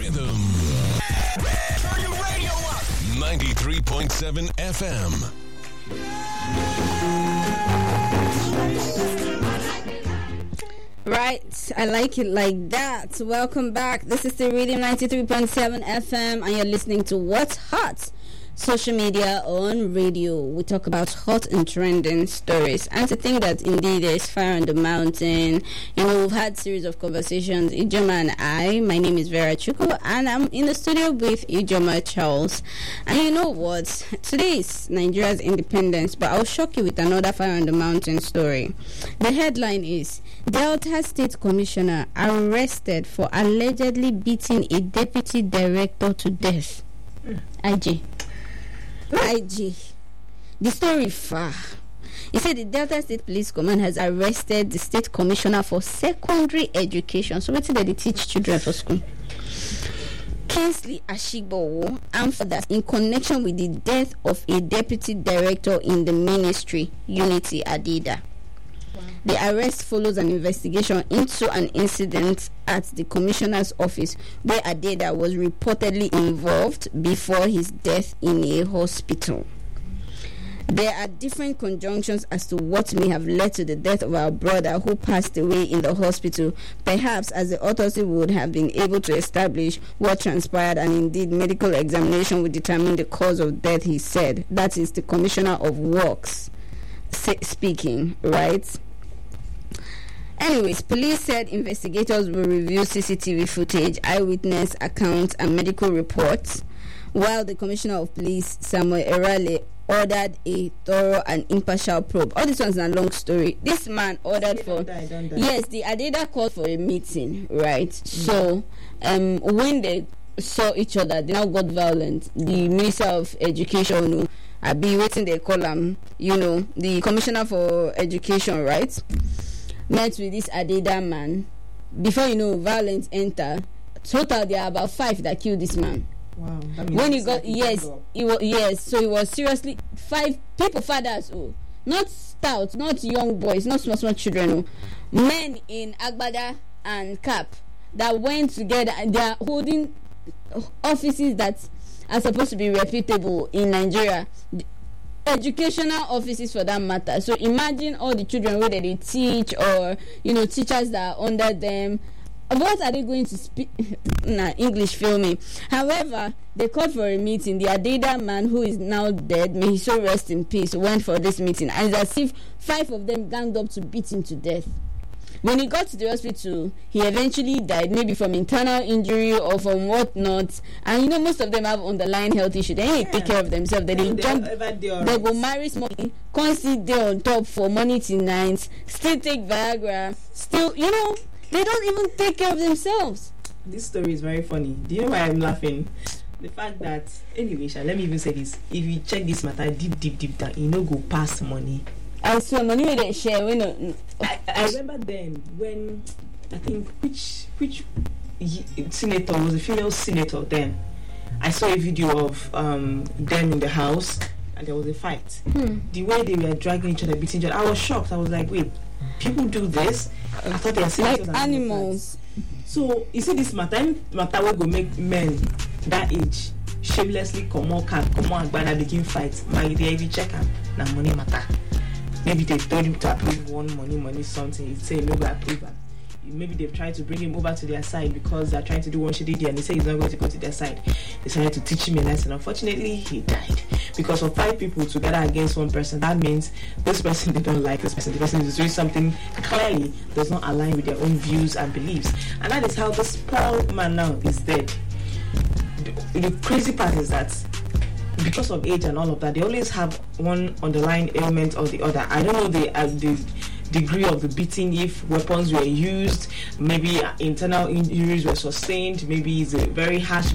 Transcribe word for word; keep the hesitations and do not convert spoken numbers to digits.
Rhythm. Turn your radio up. ninety-three point seven F M. Right, I like it like that. Welcome back. This is the Rhythm ninety-three point seven F M, and you're listening to What's Hot, social media on radio. We talk about hot and trending stories, and to think that indeed there is fire on the mountain. You know, we've had series of conversations, Ijoma and I. My name is Vera Chuku, and I'm in the studio with Ijoma Charles. And you know what? Today is Nigeria's independence, but I'll shock you with another fire on the mountain story. The headline is Delta State Commissioner arrested for allegedly beating a deputy director to death. Mm. I G. I G. The story far. He said the Delta State Police Command has arrested the State Commissioner for Secondary Education. So what did they teach children for school? Kingsley Ashigbo, and for that in connection with the death of a deputy director in the ministry, Unity Adida. The arrest follows an investigation into an incident at the commissioner's office where Adeda was reportedly involved before his death in a hospital. There are different conjunctions as to what may have led to the death of our brother who passed away in the hospital, perhaps as the autopsy would have been able to establish what transpired, and indeed medical examination would determine the cause of death, he said. That is the Commissioner of Works speaking, right? Anyways, police said investigators will review C C T V footage, eyewitness accounts, and medical reports, while the Commissioner of Police, Samuel Erale, ordered a thorough and impartial probe. All this one's a long story. This man ordered for... Die, die. Yes, the Adeda called for a meeting, right? Mm. So, um, when they saw each other, they now got violent. The Minister of Education, I be waiting they call him, you know, the Commissioner for Education, right? Met with this Adeda man. Before you know, violence enter. Total, there are about five that killed this man. Wow. When he got, yes, he was, yes, so he was seriously, five people, fathers, oh, not stout, not young boys, not small, small children, oh, men in Agbada and Cap that went together, and they are holding offices that are supposed to be reputable in Nigeria. Educational offices for that matter. So imagine all the children where they teach, or you know, teachers that are under them. What are they going to speak? Nah, English fail me. However, they called for a meeting. The Adeda man, who is now dead, may he so rest in peace, went for this meeting, and it's as if five of them ganged up to beat him to death. When he got to the hospital, he eventually died, maybe from internal injury or from whatnot. And you know, most of them have underlying health issues. They ain't yeah. take care of themselves. They, they jump, they right. go marry money, can't sit there on top for money till nights, still take Viagra, still, you know, they don't even take care of themselves. This story is very funny. Do you know why I'm laughing? The fact that, anyway, Sha, let me even say this. If you check this matter deep, deep, deep down, you know, go past money. I swear, money we don't share. We no. I, I remember then when I think which which senator was a female senator then. I saw a video of um, them in the house, and there was a fight. Hmm. The way they were dragging each other, beating each other, I was shocked. I was like, wait, people do this? I thought they were like animals. So you see, this matter, matter will go make men that age shamelessly come on, come on, and begin fight. My dear, if you check out, now money matter. Maybe they told him to approve one money, money something. He'd say no, go approve it. Maybe they've tried to bring him over to their side because they're trying to do one shitty deal, and they say he's not going to go to their side. They started to teach him a lesson. Unfortunately, he died because of five people together against one person. That means this person they don't like this person. The person is doing something clearly does not align with their own views and beliefs, and that is how this poor man now is dead. The, the crazy part is that because of age and all of that, they always have one underlying ailment or the other. I don't know the uh, the degree of the beating, if weapons were used, maybe internal injuries were sustained, maybe it's a very harsh